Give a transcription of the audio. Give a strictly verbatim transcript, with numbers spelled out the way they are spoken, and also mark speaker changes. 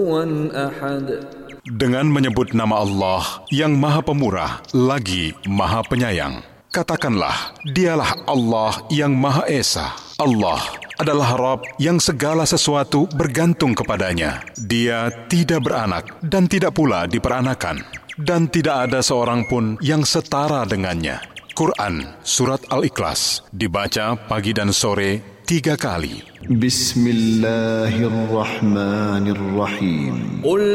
Speaker 1: Dengan menyebut nama Allah yang Maha Pemurah lagi Maha Penyayang. Katakanlah, dialah Allah yang Maha Esa. Allah adalah Rabb yang segala sesuatu bergantung kepadanya. Dia tidak beranak dan tidak pula diperanakan. Dan tidak ada seorang pun yang setara dengannya. Quran Surat Al-Ikhlas dibaca pagi dan sore tiga kali.
Speaker 2: Bismillahirrahmanirrahim.